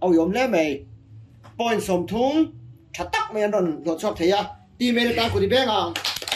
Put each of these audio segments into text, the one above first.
เอายอมเล่ไหมปอยสมทุงชัดตักไม่ยันรอนรถชอบเทียตีเมริกากุฎิเบงอ่ะ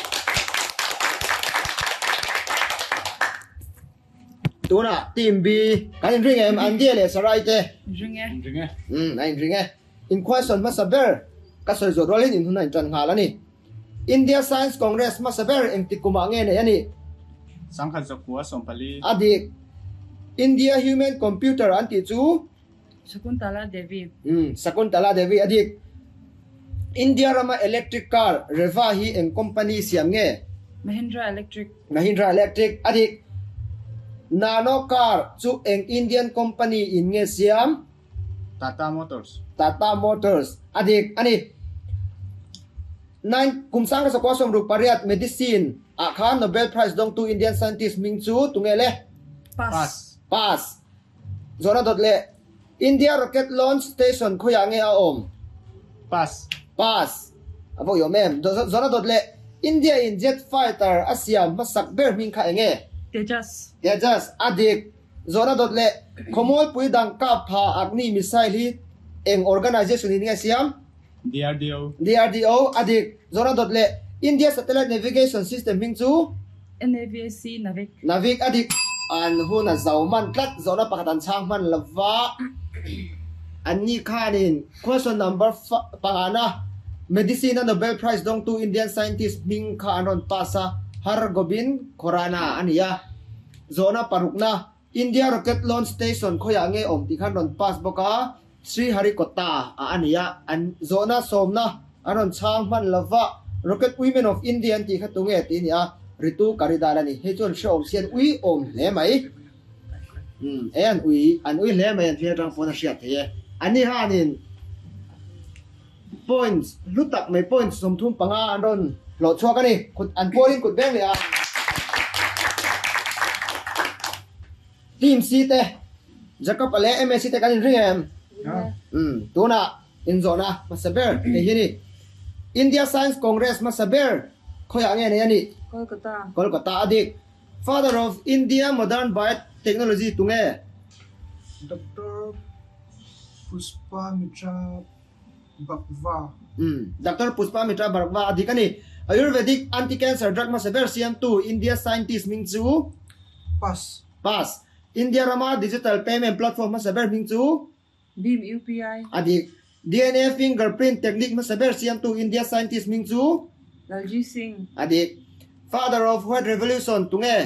ตัวน่ะทีมบีการยิงเอ็มอันเดียเลยสไลด์เจยิงไงนั่นยิงอินควายส่วนมาสเบอร์ก็สวยๆรอเล่นอินทุนนั่นจันหาแล้วนี่อินเดียไซน์คอนเกรสมาสเบอร์เอ็งติกุมาเงี้ยเนี่ยนี่สังขัดสกัวสมผลิตอดีตอินเดียฮิวแมนคอมพิวเตอร์อันที่จูสกุลตลาเดวีสกุลตลาเดวีอดีตอินเดียรามาอิเล็กทริกคาร์เรฟาฮีเอ็งคอมพานีเสียงเงี้ย Mahindra Electric อดีตนาโนคาร์จูเอ็งอินเดียนคอมพานีอินเงี้ยเสียม Tata Motors อดีตอันนี้นั่นกุมสังกัสกัวสมรูปปริยัติเมดิซินอาคารโนเบลไพรส์ดงตูอินเดียนไซนติสต์มิงจูตุงเอเล่pass โซนดอทเล่อินเดียร็อกเก็ตลอนสเตชันคุยยังไงอาอม pass อ่ะพวกโยมเอ็มโซนดอทเล่อินเดียอินเจ็ตไฟเตอร์อาเซียมาสักเบอร์มิงค่ะเองTejas อดีตโซนดอทเล่ขโมยปุ๋ยดังกับพาอักนีมิสไซล์ที่เอ็ง organization นี้ไงเสียมDRDO อดีตโซนดอทเล่ India Satellite Navigation System มิงจู NAVC Navig อดีตอันหุ่นเจ้ามันตัดโซนปากตันช่างมันละวะอันนี้ข้านิน question number ปังอานะ Medicine Nobel Prize ดงตู Indian Scientist มิงข้าอันรอนปัสสะHargobind Khorana อันนี้อะโซนปารุกนะ India Rocket Launch Station ขยางเงอมที่ขันรอนปัสบกาSriharikota อันนี้อะอันโซนสมนะอันรอนช่างมันละวะ Rocket Women of India ที่ขัดตุงเอตีนี่อะริตุการิดาลนี่ให้จนชมเสียนอุยอมเล่ไหมอันอุยเล่ไหมอันที่เราฟังเสียทีอันนี้ฮะนี่ points รู้ตักไหม points สมทุนปังอันรอนโหลดชัวกันนี่คุณอันโพลินกุดแบงเลยอ่ะทีมซีเต้จะก็ไปเล่เอ็มเอซีเต้กันเรื่องตัวน่ะอินโซน่ะมาสเบอร์ไอ้ยี่นี่ India Science Congress มาสเบอร์เขาอย่างเงี้ยนี่Kolkata อดีต Father of India Modern Biotechnology ตุงเอ๋ Dr. Puspa Mitra Bhargava Dr. Puspa Mitra Bhargava อดีตกันนี่ Ayurvedic Anti-Cancer Drug มาสเบอร์ CM2 India Scientist มิงจู Pass India Rama Digital Payment Platform มาสเบอร์มิงจู Beam UPI อดีต DNA Fingerprint Technique มาสเบอร์ CM2 India Scientist มิงจู Lalji Singh อดีต Father of White Revolution ตุงเอ๋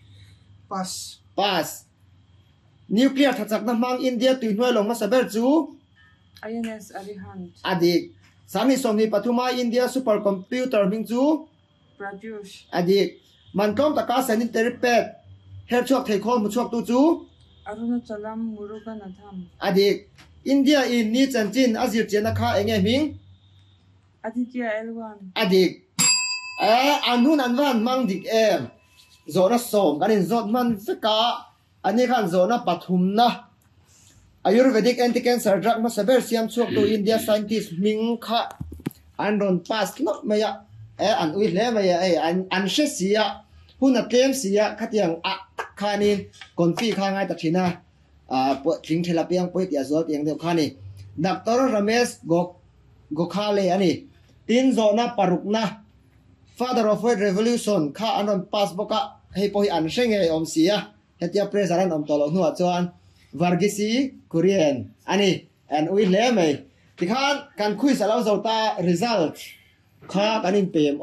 Pass Nuclear ถัดจากน้ำมันอินเดียตุยหน่วยลงมาสเบอร์จู INS Arihant อดีตสามีสมนิปทุมาอินเดียซูเปอร์คอมพิวเตอร์มิงจู Pradyush อดีตมันกล้องตะการแสนินเตอร์เป็ดเฮลชอกเทคอนมุชอกตูจู Arunachalam Muruganatham อดีตอินเดียอินนี่จันจินอาซิรเจนักข้าเองมิง Aditya L1 อดีตอันนู้นอันวันมังดิกโซนสมกันอินโซนมันสกาอันนี้ขันโซนปฐุมนะAyurvedic Anti-Cancer Drug มาสเบอร์เสียมช่วงตัว India Scientist มิงค่ะอันรอนปัสเนาะไม่ยะอันอุ้ยแล้วไม่ยะอันเสียหุ่นเกมเสียขัดยังตักขานินก่อนฟีข้างไงตัดชินะปวดทิ้งเทลาเปียงปวดยาโซเปียงเดียวขานี่ดร. Ramesh Gokhale อันนี้ตินโซนาปารุกนะ Father of White Revolution ข้าอันรอนปัสบอกให้พออันเชงเออมเสียเฮียเพรสารันอมตลอดหัวจวนVargisi Korean อันนี้อันอุ้ยเล่ไหมที่ข้าการคุยสารเราจะตา result ข้ากันอินเปม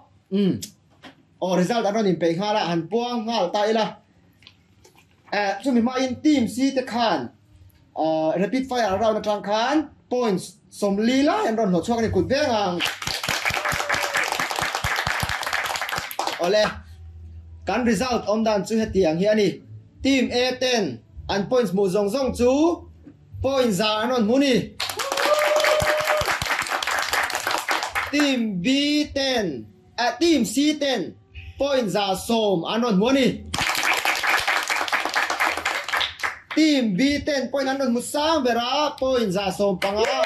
result อันนั้นอินเปมข้าละหันพวงข้าตายละช่วงนี้มาอินทีมซีตะขาน rapid fire เราในทางขาน points สมลีละอันนั้นหัวช่วงนี้กุดเบี้ยงเลยการ result อมดันจู่เหตุอย่างเฮียนี่ทีม A10 อัน points มูซงจู points จานนมูนี่ทีม B10 ทีม C10 points จาสมอันนมูนี่ทีม B10 points อันนมุสังเบรา points จาสมปังอา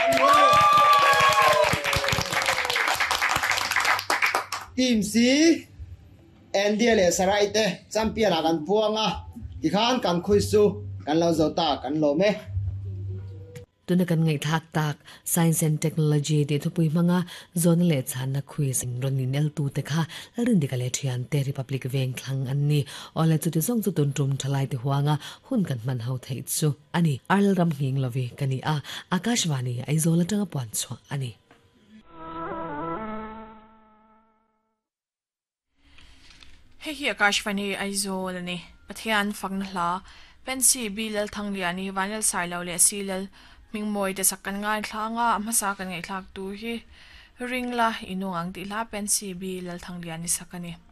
ทีม C แอนเดียเลสไรเตแชมเปี้ยนกันพวงที่ข้านกันคุยสู้กันเราจะตากันโลเม tuna kan ngai thak tak science and technology de thupui manga zone le chan na khui sing ronin el tu te kha larin de kale thian te republic veng thlang anni ole chu ti song chu tun tum thalai te huanga hun kan man hau thei chu ani arl ram hing lovi kani a akashwani aizola tanga pon chwa ani Hei Akashvani aizola ni pathian fanghla pensi bilal thangliani vanel sailo le silal mingmoi de sakkan ngai thlanga amasa kan ngai thlak tu hi ringla inungang ti la pensi bilal thangliani sakani